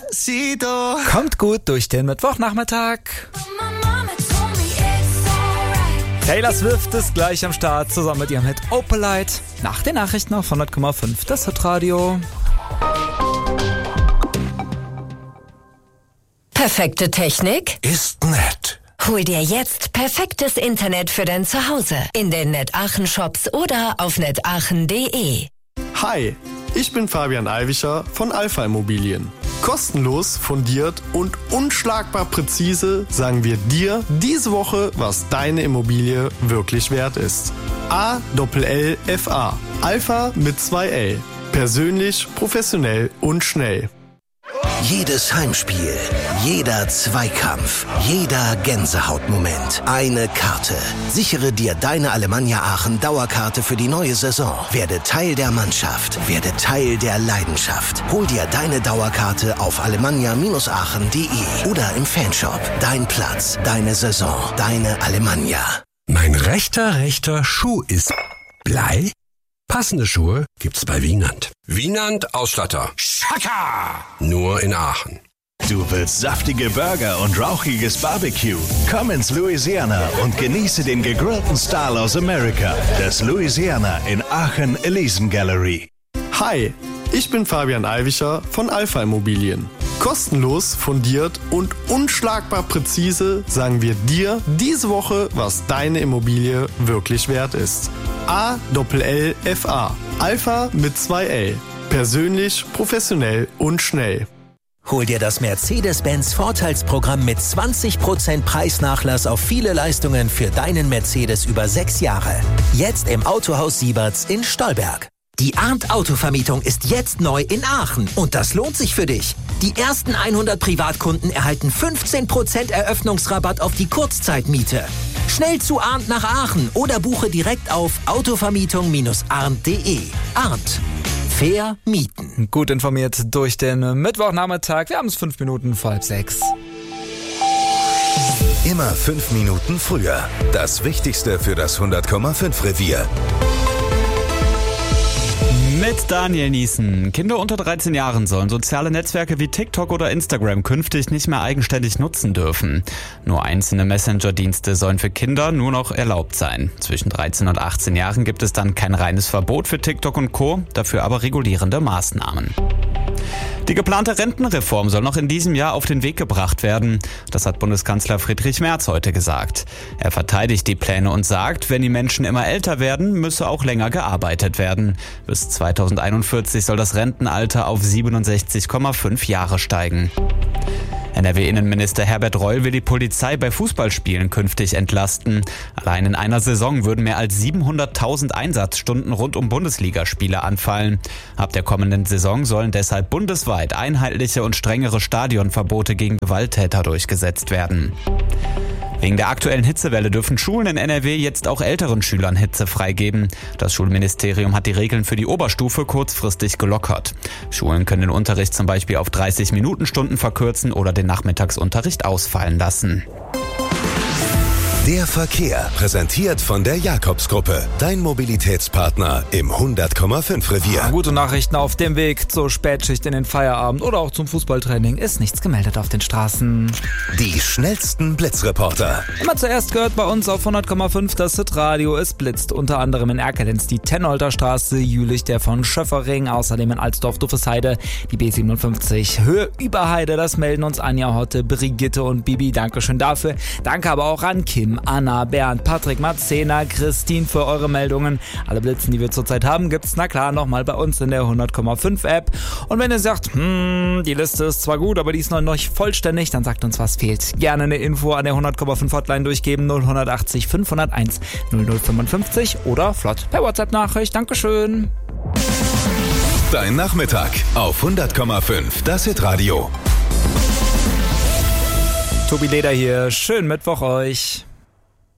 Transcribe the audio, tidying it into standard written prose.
Despacito. Kommt gut durch den Mittwochnachmittag. Taylor Swift ist gleich am Start, zusammen mit ihrem Hit Opalite. Nach den Nachrichten auf 100,5 das Hitradio. Perfekte Technik? Ist nett. Hol dir jetzt perfektes Internet für dein Zuhause in den NetAachen Shops oder auf netaachen.de. Hi, ich bin Fabian Eiwischer von Alpha Immobilien. Kostenlos, fundiert und unschlagbar präzise sagen wir dir diese Woche, was deine Immobilie wirklich wert ist. ALLFA. Alpha mit 2 L. Persönlich, professionell und schnell. Jedes Heimspiel, jeder Zweikampf, jeder Gänsehautmoment. Eine Karte. Sichere dir deine Alemannia Aachen Dauerkarte für die neue Saison. Werde Teil der Mannschaft. Werde Teil der Leidenschaft. Hol dir deine Dauerkarte auf alemannia-aachen.de oder im Fanshop. Dein Platz, deine Saison, deine Alemannia. Mein rechter Schuh ist Blei? Passende Schuhe gibt's bei Wienand. Wienand Ausstatter. Schaka! Nur in Aachen. Du willst saftige Burger und rauchiges Barbecue? Komm ins Louisiana und genieße den gegrillten Style aus Amerika. Das Louisiana in Aachen Elysian Gallery. Hi, ich bin Fabian Eiwischer von Alpha Immobilien. Kostenlos, fundiert und unschlagbar präzise sagen wir dir diese Woche, was deine Immobilie wirklich wert ist. ALLFA. Alpha mit 2 L. Persönlich, professionell und schnell. Hol dir das Mercedes-Benz Vorteilsprogramm mit 20% Preisnachlass auf viele Leistungen für deinen Mercedes über 6 Jahre. Jetzt im Autohaus Sieberts in Stolberg. Die Arndt Autovermietung ist jetzt neu in Aachen und das lohnt sich für dich. Die ersten 100 Privatkunden erhalten 15% Eröffnungsrabatt auf die Kurzzeitmiete. Schnell zu Arndt nach Aachen oder buche direkt auf autovermietung-arndt.de. Arndt. Fair mieten. Gut informiert durch den Mittwochnachmittag. Wir haben es 5 Minuten vor 5:30. Immer 5 Minuten früher. Das Wichtigste für das 100,5 Revier. Mit Daniel Niesen. Kinder unter 13 Jahren sollen soziale Netzwerke wie TikTok oder Instagram künftig nicht mehr eigenständig nutzen dürfen. Nur einzelne Messenger-Dienste sollen für Kinder nur noch erlaubt sein. Zwischen 13 und 18 Jahren gibt es dann kein reines Verbot für TikTok und Co., dafür aber regulierende Maßnahmen. Die geplante Rentenreform soll noch in diesem Jahr auf den Weg gebracht werden. Das hat Bundeskanzler Friedrich Merz heute gesagt. Er verteidigt die Pläne und sagt, wenn die Menschen immer älter werden, müsse auch länger gearbeitet werden. Bis 2041 soll das Rentenalter auf 67,5 Jahre steigen. NRW-Innenminister Herbert Reul will die Polizei bei Fußballspielen künftig entlasten. Allein in einer Saison würden mehr als 700.000 Einsatzstunden rund um Bundesligaspiele anfallen. Ab der kommenden Saison sollen deshalb bundesweit einheitliche und strengere Stadionverbote gegen Gewalttäter durchgesetzt werden. Wegen der aktuellen Hitzewelle dürfen Schulen in NRW jetzt auch älteren Schülern Hitze freigeben. Das Schulministerium hat die Regeln für die Oberstufe kurzfristig gelockert. Schulen können den Unterricht zum Beispiel auf 30-Minuten-Stunden verkürzen oder den Nachmittagsunterricht ausfallen lassen. Der Verkehr, präsentiert von der Jakobsgruppe. Dein Mobilitätspartner im 100,5 Revier. Gute Nachrichten auf dem Weg zur Spätschicht in den Feierabend oder auch zum Fußballtraining. Ist nichts gemeldet auf den Straßen. Die schnellsten Blitzreporter. Immer zuerst gehört bei uns auf 100,5 das Hitradio. Es blitzt unter anderem in Erkelenz die Tennolter Straße, Jülich der von Schöffering, außerdem in Alsdorf-Duffesheide die B57 Höhe Überheide. Das melden uns Anja Hotte, Brigitte und Bibi. Dankeschön dafür. Danke aber auch an Kim, Anna, Bernd, Patrick, Marzena, Christine für eure Meldungen. Alle Blitzen, die wir zurzeit haben, gibt's na klar nochmal bei uns in der 100,5 App. Und wenn ihr sagt, die Liste ist zwar gut, aber die ist noch nicht vollständig, dann sagt uns, was fehlt. Gerne eine Info an der 100,5 Hotline durchgeben, 0180 501 0055 oder flott per WhatsApp-Nachricht. Dankeschön. Dein Nachmittag auf 100,5 das Hitradio. Tobi Leder hier. Schönen Mittwoch euch.